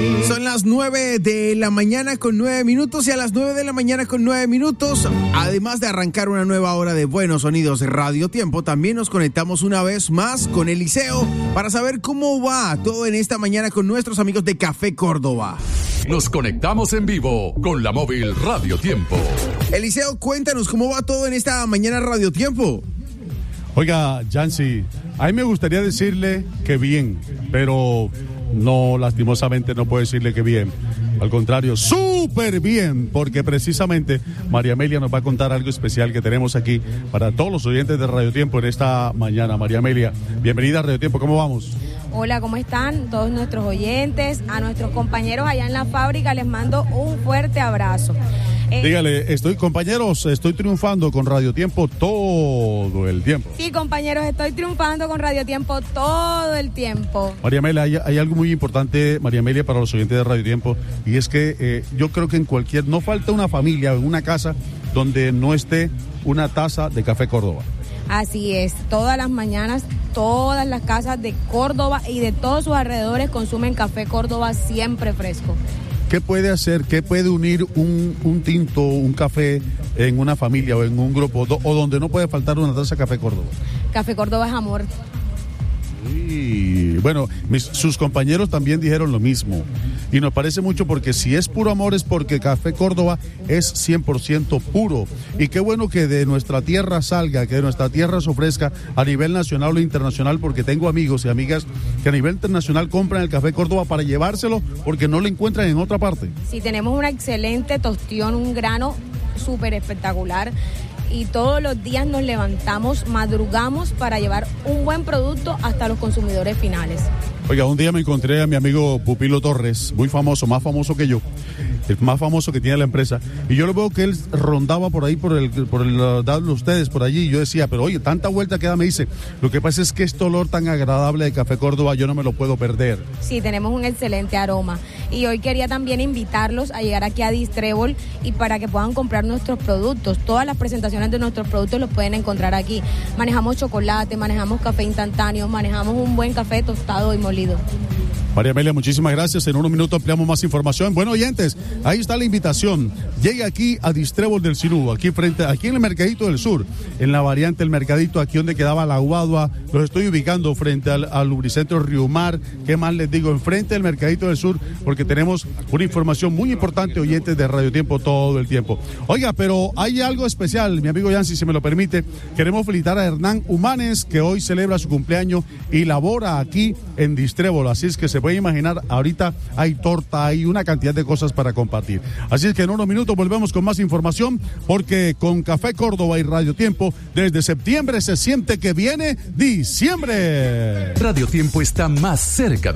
Son las 9 de la mañana con 9 minutos y a las 9 de la mañana con 9 minutos, además de arrancar una nueva hora de buenos sonidos de Radio Tiempo, también nos conectamos una vez más con Eliseo para saber cómo va todo en esta mañana con nuestros amigos de Café Córdoba. Nos conectamos en vivo con la móvil Radio Tiempo. Eliseo, cuéntanos cómo va todo en esta mañana Radio Tiempo. Oiga, Yancy, a mí me gustaría decirle que bien, pero no, lastimosamente no puedo decirle que bien. Al contrario, súper bien, porque precisamente María Amelia nos va a contar algo especial que tenemos aquí para todos los oyentes de Radio Tiempo en esta mañana. María Amelia, bienvenida a Radio Tiempo, ¿cómo vamos? Hola, ¿cómo están todos nuestros oyentes? A nuestros compañeros allá en la fábrica les mando un fuerte abrazo. Dígale, compañeros, estoy triunfando con Radio Tiempo todo el tiempo. Sí, compañeros, estoy triunfando con Radio Tiempo todo el tiempo. María Amelia, hay algo muy importante, María Amelia, para los oyentes de Radio Tiempo, y es que yo creo que no falta una familia o en una casa donde no esté una taza de Café Córdoba. Así es, todas las mañanas, todas las casas de Córdoba y de todos sus alrededores consumen Café Córdoba siempre fresco. ¿Qué puede hacer, qué puede unir un tinto, un café en una familia o en un grupo, o donde no puede faltar una taza de Café Córdoba? Café Córdoba es amor. Y bueno, sus compañeros también dijeron lo mismo. Y nos parece mucho porque si es puro amor es porque Café Córdoba es 100% puro. Y qué bueno que de nuestra tierra salga, que de nuestra tierra se ofrezca a nivel nacional o internacional, porque tengo amigos y amigas que a nivel internacional compran el Café Córdoba para llevárselo porque no lo encuentran en otra parte. Sí, tenemos una excelente tostión, un grano súper espectacular. Y todos los días nos levantamos, madrugamos para llevar un buen producto hasta los consumidores finales. Oiga, un día me encontré a mi amigo Pupilo Torres, muy famoso, más famoso que yo, el más famoso que tiene la empresa, y yo lo veo que él rondaba por ahí, por el ustedes, por allí, y yo decía, pero oye, tanta vuelta que da, me dice, lo que pasa es que este olor tan agradable de Café Córdoba yo no me lo puedo perder. Sí, tenemos un excelente aroma, y hoy quería también invitarlos a llegar aquí a Distrébol y para que puedan comprar nuestros productos. Todas las presentaciones de nuestros productos los pueden encontrar aquí. Manejamos chocolate, manejamos café instantáneo, manejamos un buen café tostado y molido. María Amelia, muchísimas gracias. En unos minutos ampliamos más información. Bueno, oyentes, ahí está la invitación. Llegue aquí a Distrébol del Sinú, aquí en el Mercadito del Sur, en la variante del Mercadito, aquí donde quedaba la Guadua. Los estoy ubicando frente al Lubricentro Riumar. ¿Qué más les digo? Enfrente del Mercadito del Sur, porque tenemos una información muy importante, oyentes de Radio Tiempo todo el tiempo. Oiga, pero hay algo especial, mi amigo Yancy, si me lo permite. Queremos felicitar a Hernán Humanes, que hoy celebra su cumpleaños y labora aquí en Distrébol. Así es que se puede imaginar, ahorita hay torta, hay una cantidad de cosas para compartir. Así es que en unos minutos volvemos con más información, porque con Café Córdoba y Radio Tiempo, desde septiembre se siente que viene diciembre. Radio Tiempo está más cerca